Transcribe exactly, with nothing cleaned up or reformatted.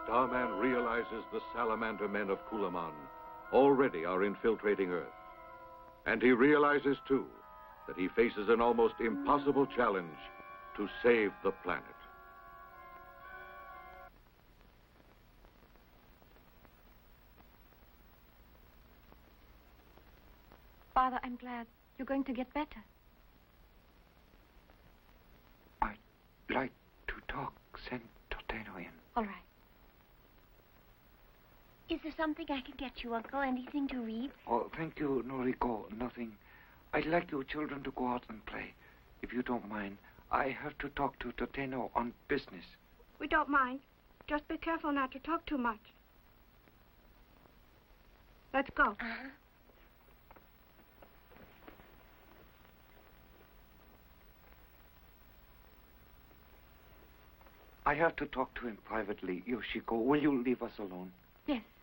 Starman realizes the salamander men of Kulaman already are infiltrating Earth. And he realizes, too, that he faces an almost impossible challenge to save the planet. Father, I'm glad. You're going to get better. I'd like to talk. Send Toteno in. All right. Is there something I can get you, Uncle? Anything to read? Oh, thank you, Noriko. Nothing. I'd like you children to go out and play, if you don't mind. I have to talk to Toteno on business. We don't mind. Just be careful not to talk too much. Let's go. Uh-huh. I have to talk to him privately. Yoshiko, will you leave us alone? Yes.